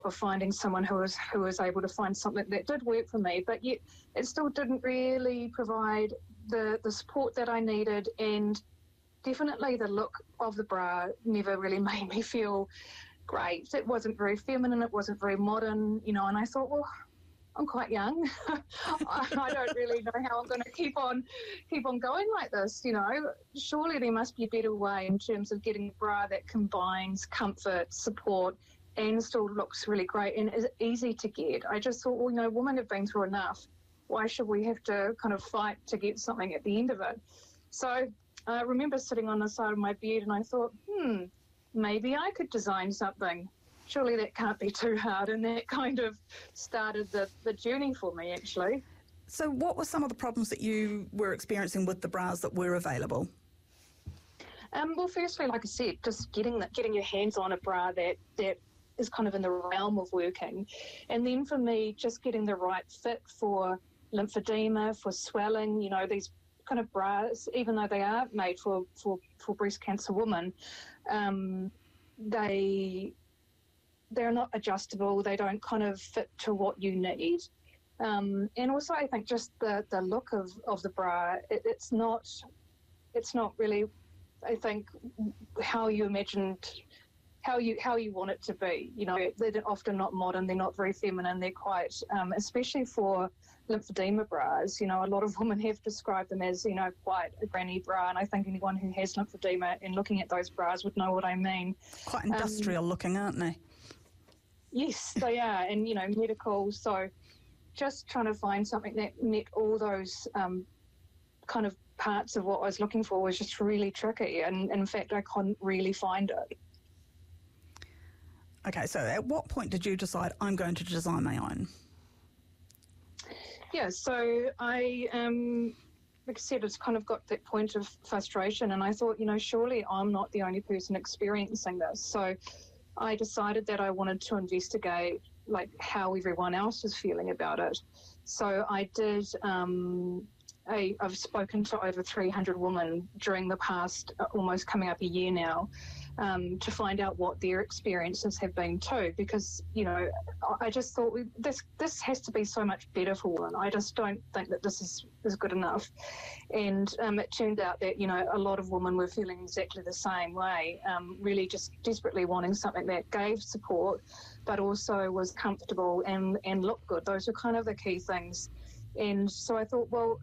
of finding someone who was able to find something that did work for me, but yet it still didn't really provide the support that I needed, and definitely the look of the bra never really made me feel great. It wasn't very feminine, it wasn't very modern, and I thought, well, I'm quite young. I don't really know how I'm going to keep on going like this, Surely there must be a better way in terms of getting a bra that combines comfort, support, and still looks really great and is easy to get. I just thought, well, women have been through enough. Why should we have to kind of fight to get something at the end of it? So I remember sitting on the side of my bed and I thought, maybe I could design something. Surely that can't be too hard, and that kind of started the journey for me, actually. So what were some of the problems that you were experiencing with the bras that were available? Well, firstly, like I said, just getting your hands on a bra that is kind of in the realm of working. And then for me, just getting the right fit for lymphedema, for swelling, these kind of bras, even though they are made for breast cancer women, they're not adjustable. They don't kind of fit to what you need. And also I think just the look of the bra, it's not really, I think, how you imagined, how you want it to be. They're often not modern, they're not very feminine, they're quite, especially for lymphedema bras, a lot of women have described them as, quite a granny bra, and I think anyone who has lymphedema and looking at those bras would know what I mean. Quite industrial looking, aren't they? Yes, they are, and, medical, so just trying to find something that met all those kind of parts of what I was looking for was just really tricky, and in fact I couldn't really find it. Okay, so at what point did you decide I'm going to design my own? Yeah, so I, like I said, it's kind of got that point of frustration, and I thought, surely I'm not the only person experiencing this. So I decided that I wanted to investigate, like, how everyone else was feeling about it. So I did, I've spoken to over 300 women during the past, almost coming up a year now, to find out what their experiences have been too, because, I just thought this has to be so much better for women. I just don't think that this is good enough. And it turned out that, a lot of women were feeling exactly the same way, really just desperately wanting something that gave support, but also was comfortable and looked good. Those were kind of the key things. And so I thought, well,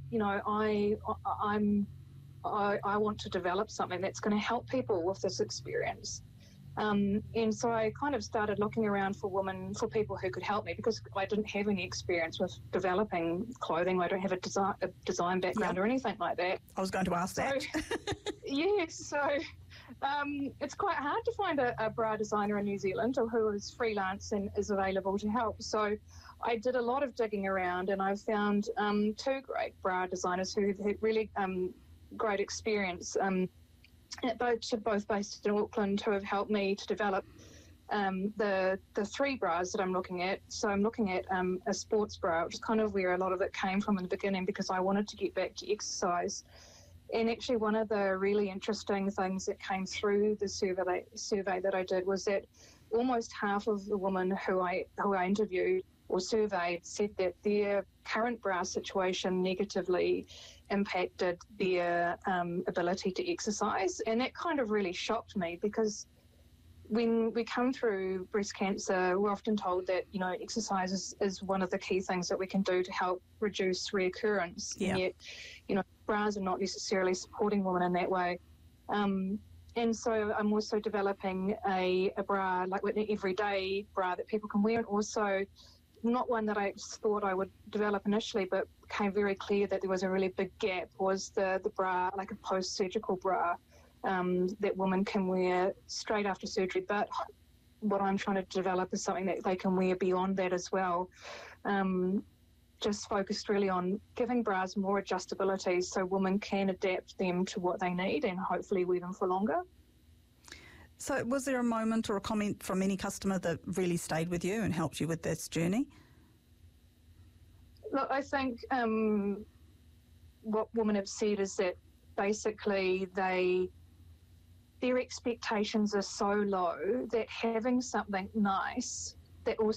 I want to develop something that's going to help people with this experience. And so I kind of started looking around for people who could help me, because I didn't have any experience with developing clothing. I don't have a design background or anything like that. I was going to ask that. Yes, so it's quite hard to find a bra designer in New Zealand or who is freelance and is available to help. So I did a lot of digging around, and I found two great bra designers who had really great experience, both based in Auckland, who have helped me to develop the three bras that I'm looking at. So I'm looking at a sports bra, which is kind of where a lot of it came from in the beginning, because I wanted to get back to exercise. And actually one of the really interesting things that came through the survey that I did was that almost half of the women who I interviewed or surveyed said that their current bra situation negatively impacted their ability to exercise. And that kind of really shocked me, because when we come through breast cancer, we're often told that, exercise is one of the key things that we can do to help reduce reoccurrence. Yeah. And yet, bras are not necessarily supporting women in that way. And so I'm also developing a bra, like an everyday bra that people can wear, and also not one that I thought I would develop initially, but became very clear that there was a really big gap, was the bra, like a post-surgical bra that women can wear straight after surgery. But what I'm trying to develop is something that they can wear beyond that as well. Just focused really on giving bras more adjustability so women can adapt them to what they need and hopefully wear them for longer. So was there a moment or a comment from any customer that really stayed with you and helped you with this journey? Look, I think what women have said is that basically their expectations are so low that having something nice that also